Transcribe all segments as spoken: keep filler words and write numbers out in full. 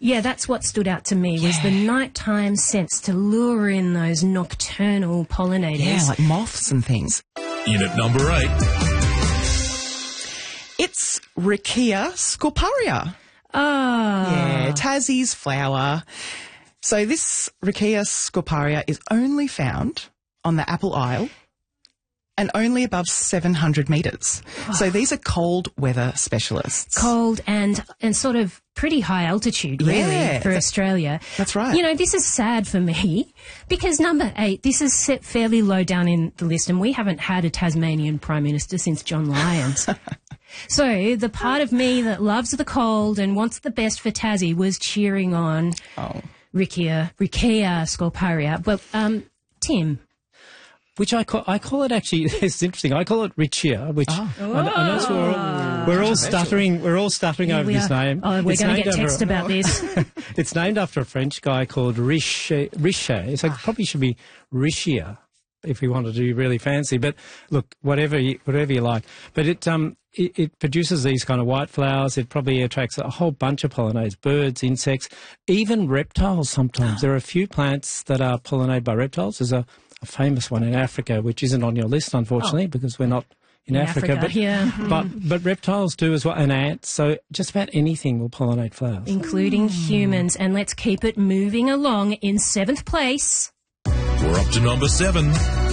Yeah, that's what stood out to me, was Yeah. the nighttime sense to lure in those nocturnal pollinators. Yeah, like moths and things. In at number eight. It's Riccia scoparia. Ah. Yeah, Tassie's flower. So this Riccia scoparia is only found on the Apple Isle and only above seven hundred metres. So these are cold weather specialists. Cold and and sort of pretty high altitude, really, Yeah, for that- Australia. that's right. You know, this is sad for me because number eight, this is set fairly low down in the list, and we haven't had a Tasmanian Prime Minister since John Lyons. So the part of me that loves the cold and wants the best for Tassie was cheering on Oh. Riccia, Riccia scoparia. But, um, Tim... Which I call, I call it actually, it's interesting, I call it Riccia, which I, I know we're all, we're all stuttering, we're all stuttering Yeah, over we this are. name. Oh, we're It's going to named get over text a- about this. It's named after a French guy called Riche, Riche. So it probably should be Riccia if we wanted to be really fancy. But look, whatever you, whatever you like. But it, um, it, it produces these kind of white flowers. It probably attracts a whole bunch of pollinators, birds, insects, even reptiles sometimes. There are a few plants that are pollinated by reptiles. There's a a famous one in Africa, which isn't on your list, unfortunately, Oh. because we're not in, In Africa. Africa, but, yeah. but but reptiles do as well, and ants. So just about anything will pollinate flowers. Including humans. And let's keep it moving along. In seventh place... We're up to number seven.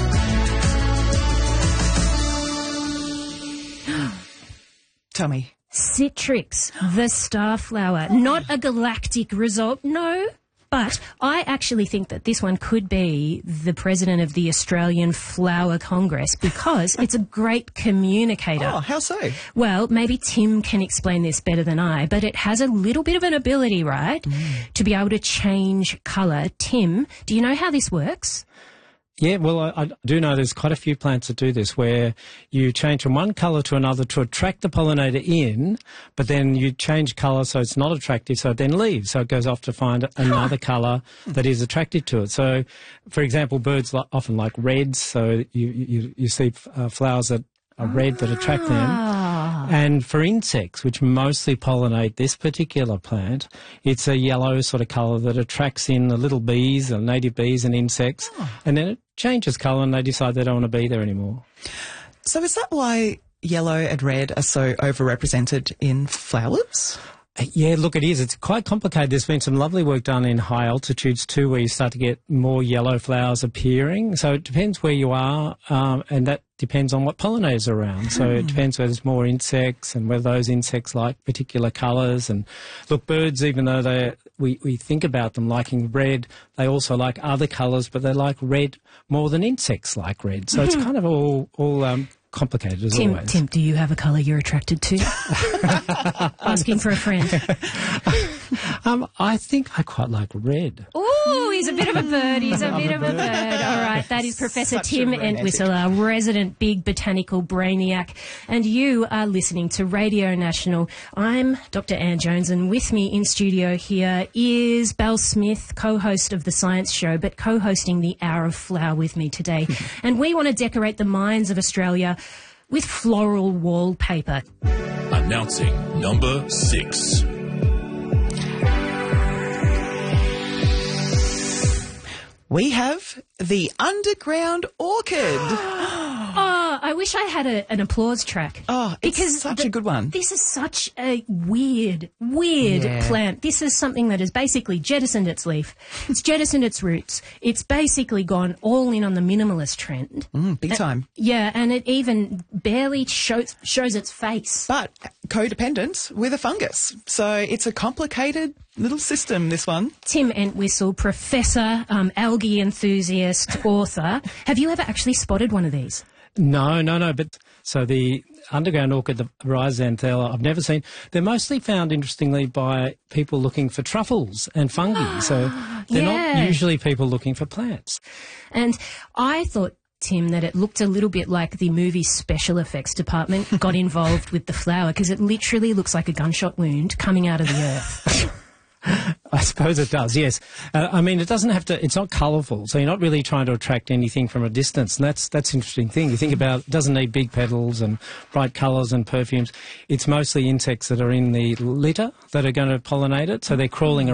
Tell me. Citrix, the starflower. Not a galactic result, no. But I actually think that this one could be the president of the Australian Flower Congress because it's a great communicator. Oh, how so? Well, maybe Tim can explain this better than I, but it has a little bit of an ability, right, to be able to change colour. Tim, do you know how this works? Yeah, well, I, I do know there's quite a few plants that do this, where you change from one colour to another to attract the pollinator in, but then you change colour so it's not attractive, so it then leaves. So it goes off to find another colour that is attractive to it. So, for example, birds li- often like reds, so you, you, you see uh, flowers that are red that attract them. And for insects, which mostly pollinate this particular plant, it's a yellow sort of colour that attracts in the little bees, the native bees and insects, and then it changes colour and they decide they don't want to be there anymore. So is that why yellow and red are so overrepresented in flowers? Yeah, look, it is. It's quite complicated. There's been some lovely work done in high altitudes too, where you start to get more yellow flowers appearing. So it depends where you are, um, and that depends on what pollinators are around. So it depends whether there's more insects and whether those insects like particular colours. And look, birds, even though they we, we think about them liking red, they also like other colours, but they like red more than insects like red. So it's kind of all all um, complicated as Tim, always. Tim, do you have a colour you're attracted to? Asking for a friend. Um, I think I quite like red. Ooh, he's a bit of a bird. He's a bit of a bird. All right, that is Professor Such a Tim romantic. Entwistle, our resident big botanical brainiac. And you are listening to Radio National. I'm Doctor Anne Jones, and with me in studio here is Belle Smith, co-host of The Science Show, but co-hosting the Hour of Flower with me today. And we want to decorate the minds of Australia with floral wallpaper. Announcing number six. We have the underground orchid. Oh, I wish I had a, an applause track. Oh, it's such the- a good one. This is such a weird, weird Yeah. plant. This is something that has basically jettisoned its leaf. It's jettisoned its roots. It's basically gone all in on the minimalist trend. Mm, big time. Yeah, and it even barely shows shows its face. But codependent with a fungus. So it's a complicated little system, this one. Tim Entwistle, professor, um, algae enthusiast, author. Have you ever actually spotted one of these? No, no, no. But so the underground orchid, the rhizanthella, I've never seen. They're mostly found, interestingly, by people looking for truffles and fungi. So they're Yeah. not usually people looking for plants. And I thought, Tim, that it looked a little bit like the movie special effects department got involved with the flower because it literally looks like a gunshot wound coming out of the earth. I suppose it does, yes. Uh, I mean, it doesn't have to, it's not colourful, so you're not really trying to attract anything from a distance, and that's that's an interesting thing. You think about, it doesn't need big petals and bright colours and perfumes. It's mostly insects that are in the litter that are going to pollinate it, so they're crawling